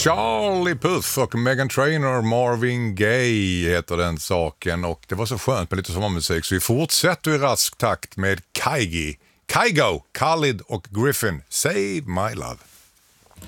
Charlie Puth och Meghan Trainor, Marvin Gaye heter den saken, och det var så skönt med lite sommarmusik, så vi fortsätter i rask takt med Kygo, Khalid och Griffin, Save My Love.